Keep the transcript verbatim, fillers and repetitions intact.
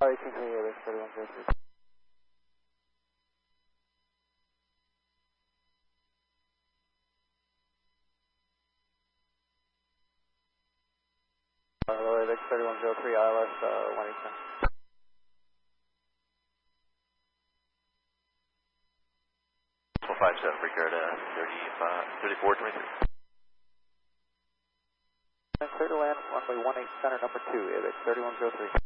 eighteen three, A X thirty-one zero three. Hello, A X thirty-one zero three, I L S uh, one eight ten. five seven, regard uh, thirty-five, thirty-four twenty-three. Clear to land, runway one eight center, number two, A X thirty-one zero three.